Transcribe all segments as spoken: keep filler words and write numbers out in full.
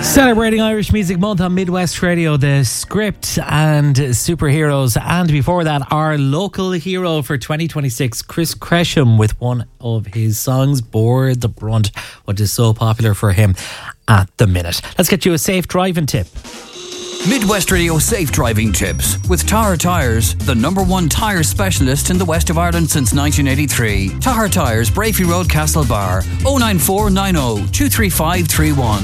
Celebrating Irish Music Month on Midwest Radio, The Script and Superheroes. And before that, our local hero for twenty twenty-six, Chris Cresham, with one of his songs, Board the Brunt, what is so popular for him at the minute. Let's get you a safe driving tip. Midwest Radio Safe Driving Tips with Tahar Tyres, the number one tyre specialist in the west of Ireland since nineteen eighty-three. Tahar Tyres, Brafey Road, Castlebar, oh nine four nine oh two three five three one.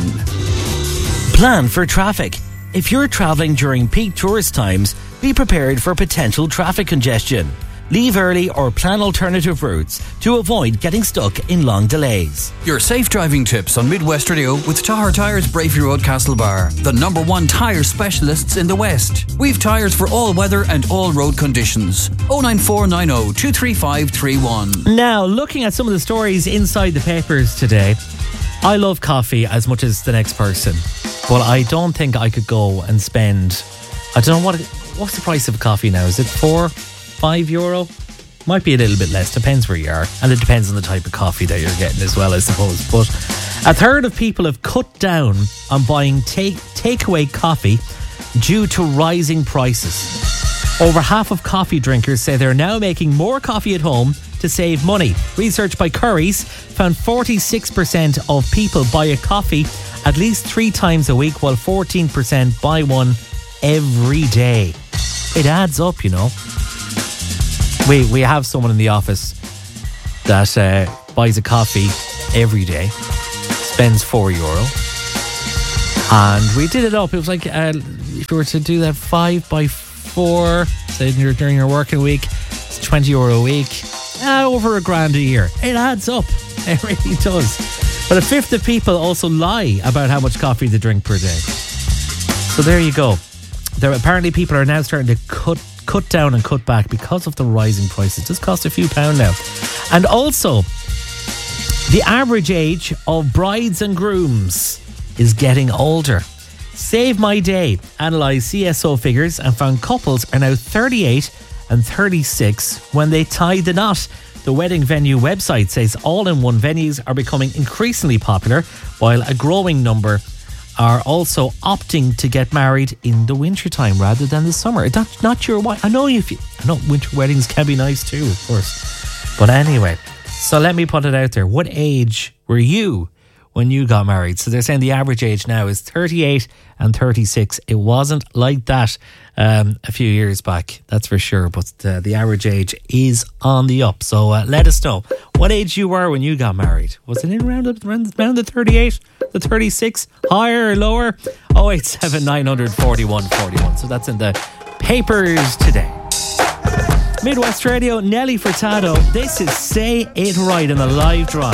Plan for traffic. If you're travelling during peak tourist times, be prepared for potential traffic congestion. Leave early or plan alternative routes to avoid getting stuck in long delays. Your safe driving tips on Midwest Radio with Tahar Tyres, Brafey Road, Castlebar, the number one tyre specialists in the West. We've tyres for all weather and all road conditions. oh nine four nine oh two three five three one. Now, looking at some of the stories inside the papers today, I love coffee as much as the next person, but I don't think I could go and spend, I don't know, what what's the price of a coffee now? Is it four, five euro? Might be a little bit less, depends where you are, and it depends on the type of coffee that you're getting as well, I suppose. But a third of people have cut down on buying take takeaway coffee due to rising prices. Over half of coffee drinkers say they're now making more coffee at home to save money. Research by Currys found forty-six percent of people buy a coffee at least three times a week, while fourteen percent buy one every day. It adds up, you know. We we have someone in the office that uh, buys a coffee every day, spends four euro, and we did it up. It was like uh, if you were to do that five by four, say during your working week, it's twenty euro a week. Uh, over a grand a year. It adds up. It really does. But a fifth of people also lie about how much coffee they drink per day. So there you go. There apparently people are now starting to cut cut down and cut back because of the rising prices. It does cost a few pound now. And also, the average age of brides and grooms is getting older. Save My Day analysed C S O figures and found couples are now thirty-eight and thirty-six when they tie the knot. The wedding venue website says all-in-one venues are becoming increasingly popular, while a growing number are also opting to get married in the wintertime rather than the summer. That's not your wife. I know if you, I know winter weddings can be nice too, of course. But anyway, so let me put it out there. What age were you when you got married? So they're saying the average age now is thirty-eight and thirty-six. It wasn't like that um, a few years back, that's for sure. But uh, the average age is on the up. So uh, let us know what age you were when you got married. Was it in around, around, around the thirty-eight, the thirty-six, higher or lower? oh eight seven nine forty-one forty-one. So that's in the papers today. Midwest Radio, Nelly Furtado. This is Say It Right in the live drive.